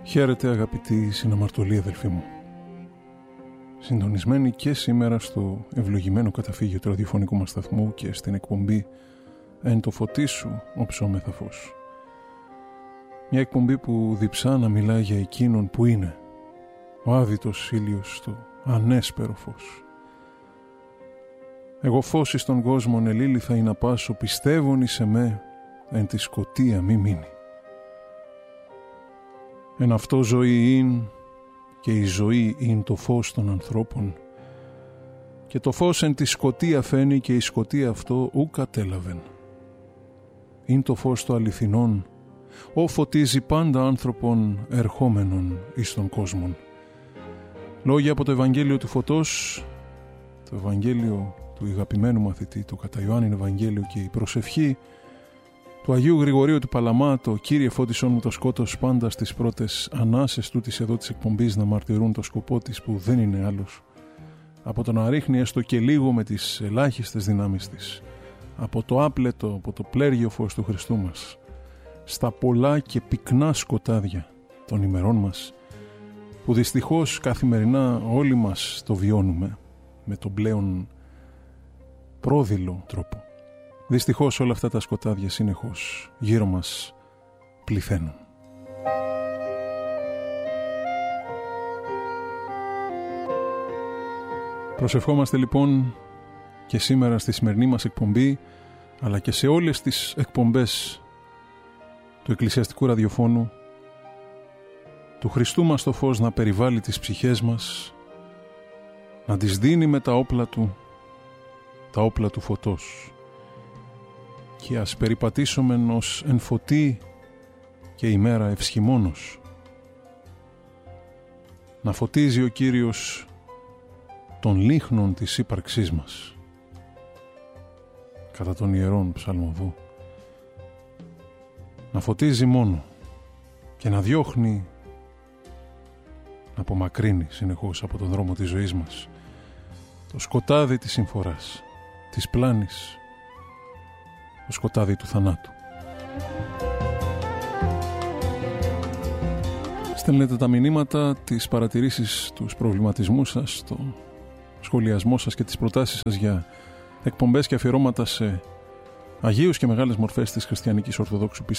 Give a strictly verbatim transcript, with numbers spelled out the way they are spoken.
Χαίρετε αγαπητοί συναμαρτωλοί αδελφοί μου. Συντονισμένοι και σήμερα στο ευλογημένο καταφύγιο του ραδιοφωνικού μας σταθμού και στην εκπομπή «Εν το φωτί σου οψόμεθα φως». Μια εκπομπή που διψά να μιλάει για εκείνον που είναι ο άδειτος ήλιος στο ανέσπερο φως. Εγώ φως εις τον κόσμον ελήλυθα ή να πάσω, πιστεύων εις εμέ, εν τη σκοτία μη μείνει. Εν αυτό ζωή ειν και η ζωή ειν το φως των ανθρώπων, και το φως εν τη σκοτία φαίνει και η σκοτία αυτό ου κατέλαβεν. Ειν το φως το αληθινόν, ο φωτίζει πάντα άνθρωπον ερχόμενον εις τον κόσμον. Λόγια από το Ευαγγέλιο του Φωτός, το Ευαγγέλιο του αγαπημένου μαθητή, το κατά Ιωάννην Ευαγγέλιο, και η προσευχή του Αγίου Γρηγορίου του Παλαμά, το «Κύριε φώτισόν μου το σκότος», πάντα στις πρώτες ανάσες τούτης εδώ της εκπομπής να μαρτυρούν το σκοπό της, που δεν είναι άλλος από το να ρίχνει έστω και λίγο με τις ελάχιστες δυνάμεις της από το άπλετο, από το πλέργιο φως του Χριστού μας στα πολλά και πυκνά σκοτάδια των ημερών μας, που δυστυχώς καθημερινά όλοι μας το βιώνουμε με τον πλέον πρόδειλο τρόπο. Δυστυχώς όλα αυτά τα σκοτάδια συνεχώς γύρω μας πληθαίνουν. Προσευχόμαστε λοιπόν και σήμερα στη σημερινή μας εκπομπή, αλλά και σε όλες τις εκπομπές του εκκλησιαστικού ραδιοφώνου, του Χριστού μας το φως να περιβάλλει τις ψυχές μας, να τις δίνει με τα όπλα του, τα όπλα του φωτός, και ας περιπατήσομεν ως εν φωτί και ημέρα ευσχημόνος. Να φωτίζει ο Κύριος των λίχνων της ύπαρξής μας, κατά τον Ιερόν Ψαλμοδού. Να φωτίζει μόνο και να διώχνει, να απομακρύνει συνεχώς από τον δρόμο της ζωής μας το σκοτάδι της συμφοράς, της πλάνης, το σκοτάδι του θανάτου. Στέλνετε τα μηνύματα, τις παρατηρήσεις, τους προβληματισμούς σας, το σχολιασμό σας και τις προτάσεις σας για εκπομπές και αφιερώματα σε αγίους και μεγάλες μορφές της χριστιανικής ορθοδόξου πίστης